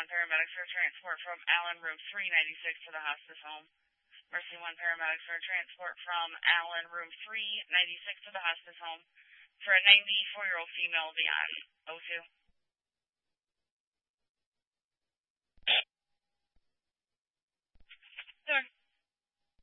1 paramedics for transport from Allen, room 396 to the hospice home. Mercy 1 paramedics for transport from Allen, room 396 to the hospice home for a 94-year-old female beyond O2.